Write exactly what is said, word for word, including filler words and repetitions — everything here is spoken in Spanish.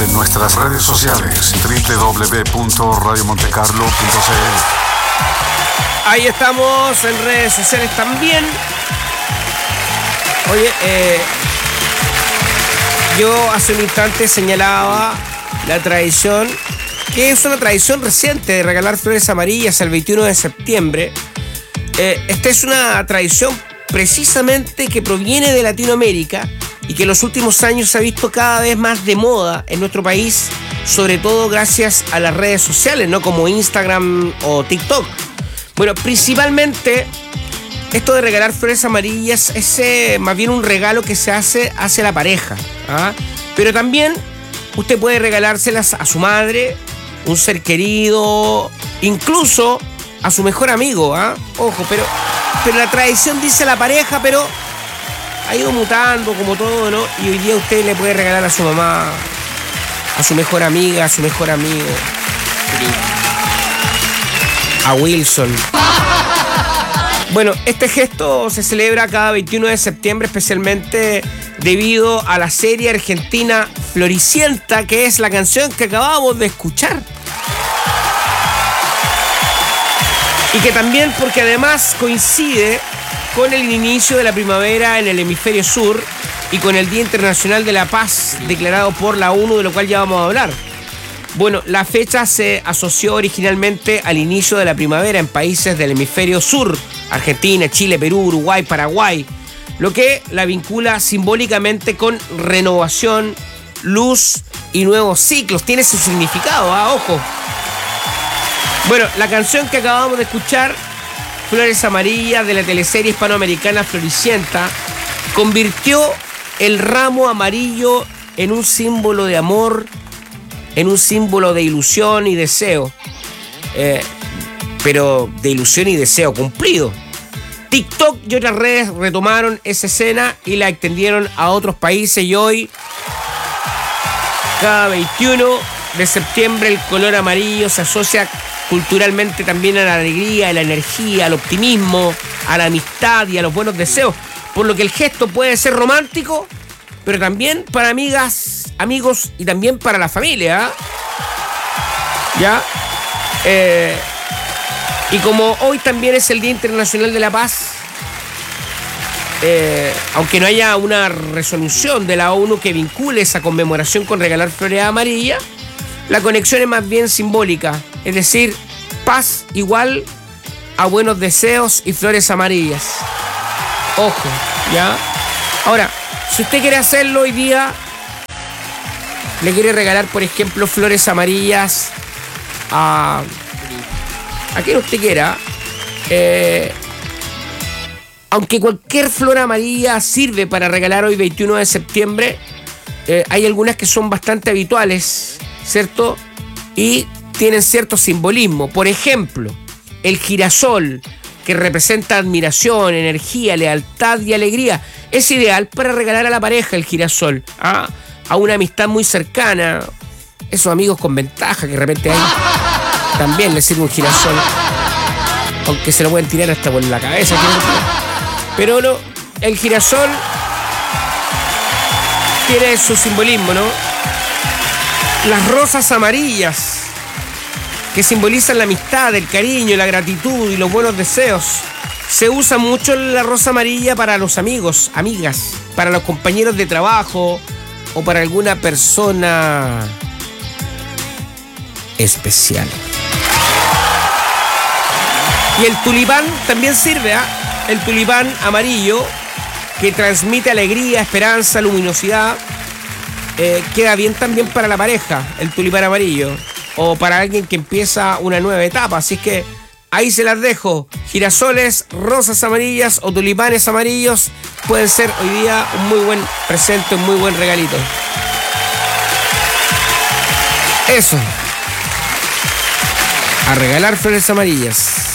en nuestras redes sociales doble u doble u doble u punto radio montecarlo punto c l. Ahí estamos en redes sociales también. Oye, eh, yo hace un instante señalaba la tradición, que es una tradición reciente, de regalar flores amarillas el veintiuno de septiembre. Eh, esta es una tradición precisamente que proviene de Latinoamérica y que en los últimos años se ha visto cada vez más de moda en nuestro país, sobre todo gracias a las redes sociales, ¿no? Como Instagram o TikTok. Bueno, principalmente esto de regalar flores amarillas es eh, más bien un regalo que se hace hacia la pareja, ¿ah? Pero también usted puede regalárselas a su madre, un ser querido, incluso a su mejor amigo, ¿ah? Ojo, pero, pero la tradición dice la pareja, pero ha ido mutando como todo, ¿no? Y hoy día usted le puede regalar a su mamá, a su mejor amiga, a su mejor amigo, a Wilson. Bueno, este gesto se celebra cada veintiuno de septiembre, especialmente debido a la serie argentina Floricienta, que es la canción que acabamos de escuchar. Y que también, porque además coincide con el inicio de la primavera en el hemisferio sur y con el Día Internacional de la Paz declarado por la ONU, de lo cual ya vamos a hablar. Bueno, la fecha se asoció originalmente al inicio de la primavera en países del hemisferio sur, Argentina, Chile, Perú, Uruguay, Paraguay, lo que la vincula simbólicamente con renovación, luz y nuevos ciclos. Tiene su significado, ¿ah? Ojo. Bueno, la canción que acabamos de escuchar, Flores Amarillas, de la teleserie hispanoamericana Floricienta, convirtió el ramo amarillo en un símbolo de amor, en un símbolo de ilusión y deseo, eh, pero de ilusión y deseo cumplido. TikTok y otras redes retomaron esa escena y la extendieron a otros países, y hoy, cada veintiuno de septiembre, el color amarillo se asocia culturalmente también a la alegría, a la energía, al optimismo, a la amistad y a los buenos deseos, por lo que el gesto puede ser romántico, pero también para amigas, amigos y también para la familia, ¿eh? ¿Ya? Eh, y como hoy también es el Día Internacional de la Paz, eh, aunque no haya una resolución de la ONU que vincule esa conmemoración con regalar flores amarillas, la conexión es más bien simbólica, es decir, paz igual a buenos deseos y flores amarillas. Ojo, ¿ya? Ahora, si usted quiere hacerlo hoy día, le quiere regalar, por ejemplo, flores amarillas a, a quien usted quiera, eh, aunque cualquier flor amarilla sirve para regalar hoy veintiuno de septiembre, eh, hay algunas que son bastante habituales, ¿cierto? Y tienen cierto simbolismo. Por ejemplo, el girasol, que representa admiración, energía, lealtad y alegría. Es ideal para regalar a la pareja el girasol, ¿ah? A una amistad muy cercana, esos amigos con ventaja que de repente hay, también les sirve un girasol, aunque se lo pueden tirar hasta por la cabeza. Pero no, el girasol tiene su simbolismo, ¿no? Las rosas amarillas, que simbolizan la amistad, el cariño, la gratitud y los buenos deseos. Se usa mucho la rosa amarilla para los amigos, amigas, para los compañeros de trabajo o para alguna persona especial. Y el tulipán también sirve, ¿ah? ¿eh? El tulipán amarillo, que transmite alegría, esperanza, luminosidad, eh, queda bien también para la pareja, el tulipán amarillo, o para alguien que empieza una nueva etapa. Así que ahí se las dejo. Girasoles, rosas amarillas o tulipanes amarillos pueden ser hoy día un muy buen presente, un muy buen regalito. Eso. A regalar flores amarillas.